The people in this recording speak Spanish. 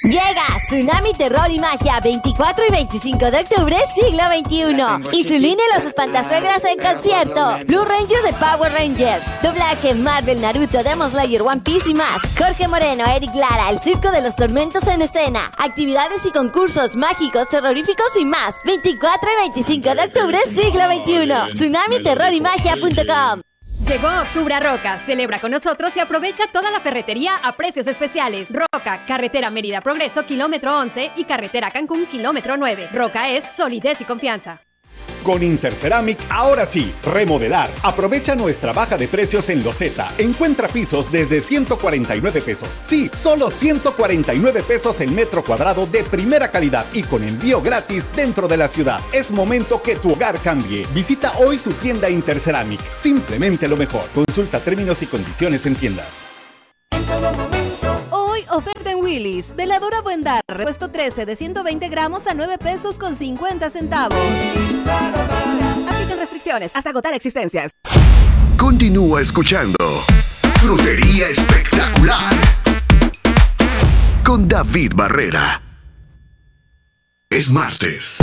Llega Tsunami, Terror y Magia 24 y 25 de octubre, siglo XXI. Insulina y los Espantazuegras en concierto. Blue Rangers de Power Rangers. Doblaje Marvel, Naruto, Demon Slayer, One Piece y más. Jorge Moreno, Eric Lara, el Circo de los Tormentos en escena. Actividades y concursos mágicos, terroríficos y más. 24 y 25 de octubre, siglo XXI. Tsunami, Terror y Magia.com. Llegó Octubre a Roca. Celebra con nosotros y aprovecha toda la ferretería a precios especiales. Roca, carretera Mérida Progreso, kilómetro 11 y carretera Cancún, kilómetro 9. Roca es solidez y confianza. Con Interceramic, ahora sí, remodelar. Aprovecha nuestra baja de precios en loseta. Encuentra pisos desde 149 pesos. Sí, solo 149 pesos el metro cuadrado de primera calidad y con envío gratis dentro de la ciudad. Es momento que tu hogar cambie. Visita hoy tu tienda Interceramic. Simplemente lo mejor. Consulta términos y condiciones en tiendas. Hoy oferta en Willy's. Veladora Buen Dar, repuesto 13 de 120 gramos a 9 pesos con 50 centavos. Aplican restricciones hasta agotar existencias. Continúa escuchando Frutería Espectacular con David Barrera. Es martes.